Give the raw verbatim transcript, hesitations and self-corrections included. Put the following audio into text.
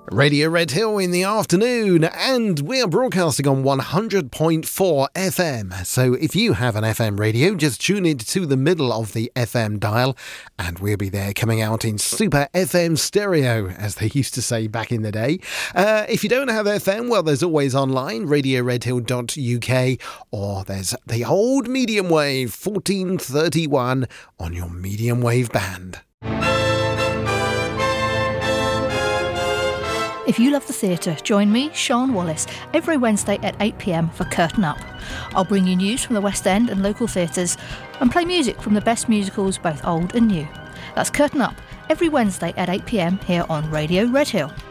Radio Red Hill in the afternoon, and we are broadcasting on one hundred point four F M. So if you have an F M radio, just tune in to the middle of the F M dial, and we'll be there coming out in Super F M stereo, as they used to say back in the day. Uh, if you don't have F M, well, there's always online, radio red hill dot U K, or there's the old medium wave, fourteen thirty-one, on your medium wave band. If you love the theatre, join me, Sian Wallace, every Wednesday at eight p m for Curtain Up. I'll bring you news from the West End and local theatres and play music from the best musicals, both old and new. That's Curtain Up, every Wednesday at eight p m here on Radio Red Hill.